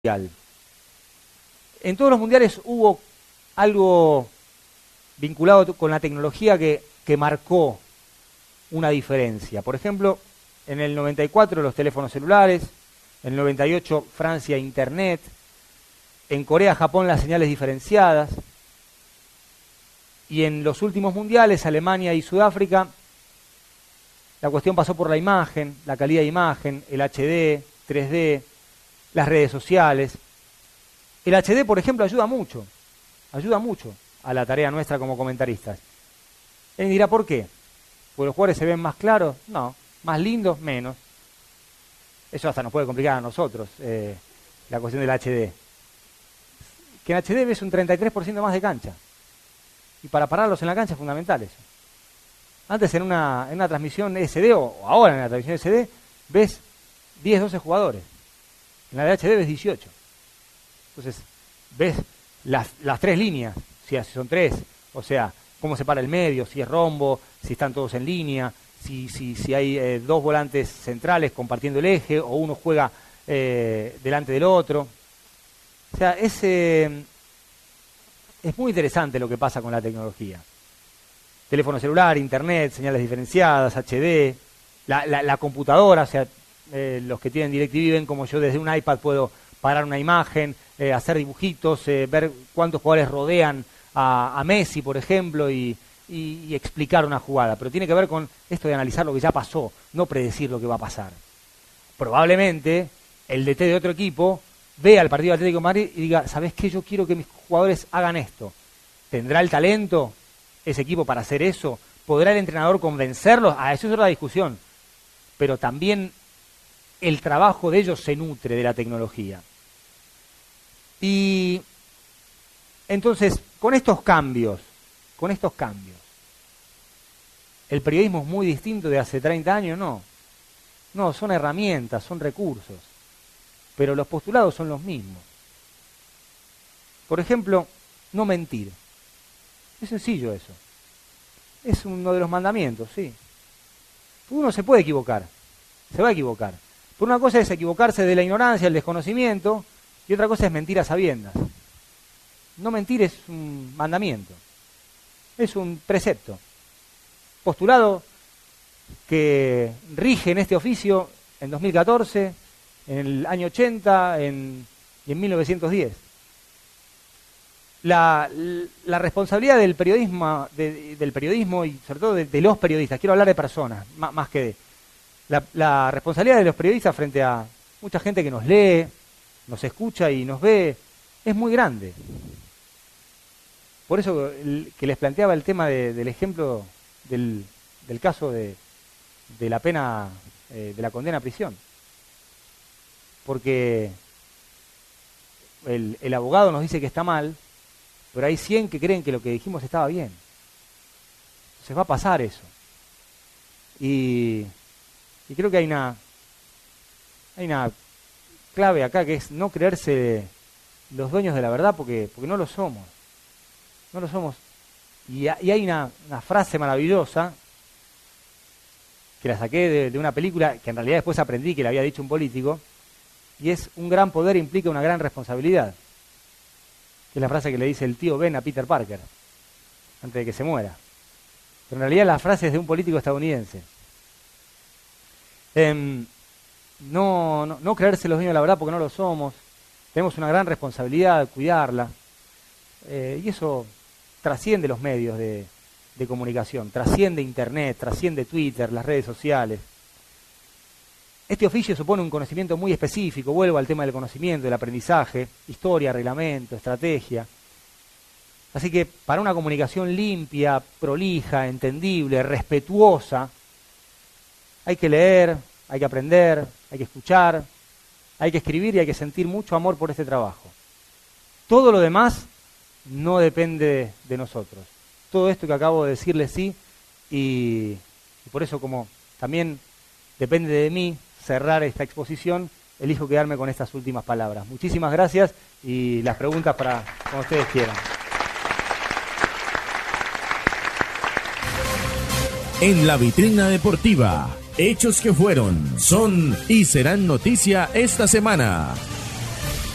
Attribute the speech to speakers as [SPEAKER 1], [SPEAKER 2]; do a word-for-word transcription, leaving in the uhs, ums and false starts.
[SPEAKER 1] mundial. En todos los mundiales hubo algo vinculado con la tecnología que, que marcó una diferencia. Por ejemplo, en el noventa y cuatro los teléfonos celulares, en el noventa y ocho Francia Internet, en Corea, Japón las señales diferenciadas, y en los últimos mundiales, Alemania y Sudáfrica, la cuestión pasó por la imagen, la calidad de imagen, el H D, tres D, las redes sociales. El H D, por ejemplo, ayuda mucho, ayuda mucho a la tarea nuestra como comentaristas. Él dirá, ¿por qué? ¿Porque los jugadores se ven más claros? No. ¿Más lindos? Menos. Eso hasta nos puede complicar a nosotros, eh, la cuestión del H D. Que en H D ves un treinta y tres por ciento más de cancha. Y para pararlos en la cancha es fundamental eso. Antes en una, en una transmisión S D, o ahora en la transmisión S D, ves diez, doce jugadores. En la de H D ves dieciocho. Entonces, ves las, las tres líneas, si son tres, o sea, cómo se para el medio, si es rombo, si están todos en línea, si, si, si hay eh, dos volantes centrales compartiendo el eje, o uno juega eh, delante del otro. O sea, es, eh, es muy interesante lo que pasa con la tecnología. Teléfono celular, internet, señales diferenciadas, H D, la, la, la computadora, o sea, eh, los que tienen DirecTV ven como yo desde un iPad puedo parar una imagen, eh, hacer dibujitos, eh, ver cuántos jugadores rodean a, a Messi, por ejemplo, y, y, y explicar una jugada. Pero tiene que ver con esto de analizar lo que ya pasó, no predecir lo que va a pasar. Probablemente el D T de otro equipo vea el partido de Atlético de Madrid y diga, ¿sabés qué? Yo quiero que mis jugadores hagan esto. ¿Tendrá el talento ese equipo para hacer eso? ¿Podrá el entrenador convencerlos? Ah, eso es otra discusión. Pero también el trabajo de ellos se nutre de la tecnología. Y entonces, con estos cambios, con estos cambios, ¿el periodismo es muy distinto de hace treinta años? No. No, son herramientas, son recursos. Pero los postulados son los mismos. Por ejemplo, no mentir. Es sencillo eso. Es uno de los mandamientos, sí. Uno se puede equivocar, se va a equivocar. Por una cosa es equivocarse de la ignorancia, el desconocimiento, y otra cosa es mentir a sabiendas. No mentir es un mandamiento, es un precepto. Postulado que rige en este oficio en dos mil catorce, en el año ochenta en, y en mil novecientos diez. La, la responsabilidad del periodismo, de, del periodismo y sobre todo de, de los periodistas, quiero hablar de personas, más, más que de... La, la responsabilidad de los periodistas frente a mucha gente que nos lee, nos escucha y nos ve, es muy grande. Por eso el, que les planteaba el tema de, del ejemplo del, del caso de, de la pena, eh, de la condena a prisión. Porque el, el abogado nos dice que está mal, pero hay cien que creen que lo que dijimos estaba bien. Entonces va a pasar eso. Y, y creo que hay una, hay una clave acá que es no creerse los dueños de la verdad porque, porque no lo somos. No lo somos. Y, y hay una, una frase maravillosa que la saqué de, de una película que en realidad después aprendí que la había dicho un político, y es: un gran poder implica una gran responsabilidad. Es la frase que le dice el tío Ben a Peter Parker, antes de que se muera. Pero en realidad la frase es de un político estadounidense. Eh, no, no, no creerse los dueños de la verdad porque no lo somos. Tenemos una gran responsabilidad de cuidarla. Eh, y eso trasciende los medios de, de comunicación, trasciende Internet, trasciende Twitter, las redes sociales. Este oficio supone un conocimiento muy específico, vuelvo al tema del conocimiento, del aprendizaje, historia, reglamento, estrategia. Así que para una comunicación limpia, prolija, entendible, respetuosa, hay que leer, hay que aprender, hay que escuchar, hay que escribir y hay que sentir mucho amor por este trabajo. Todo lo demás no depende de nosotros. Todo esto que acabo de decirles sí, y, y por eso como también depende de mí cerrar esta exposición, elijo quedarme con estas últimas palabras. Muchísimas gracias y las preguntas para cuando ustedes quieran.
[SPEAKER 2] En la vitrina deportiva, hechos que fueron, son y serán noticia esta semana.